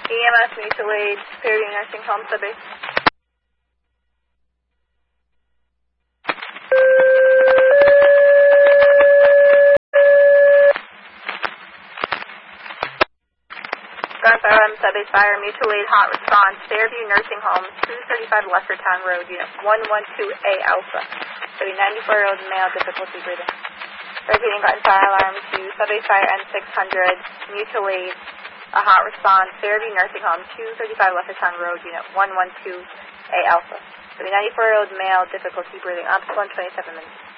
EMS mutual aid, Fairview Nursing Home, Subbase. Garth Subbase Fire, mutual aid, hot response, Fairview Nursing Home, 235 Lessertown Road, Unit 112A Alpha. 94-year-old male, difficulty breathing. Repeating Garth Fire alarm to Subbase Fire N600, mutual aid, a hot response, Fairview Nursing Home, 235 Lessertown Road, Unit 112A Alpha. 94-year-old male, difficulty breathing, up to 127 minutes.